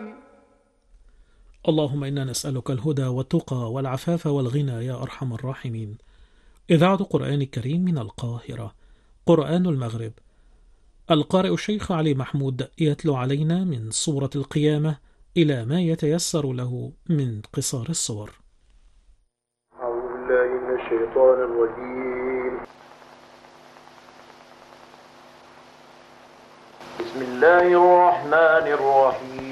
اللهم إنا نسألك الهدى والتقى والعفاف والغنى يا أرحم الراحمين. إذاعة قرآن الكريم من القاهرة. قرآن المغرب. القارئ الشيخ علي محمود يتلو علينا من سورة القيامة إلى ما يتيسر له من قصار الصور. أعوذ بالله من الشيطان الرجيم. بسم الله الرحمن الرحيم.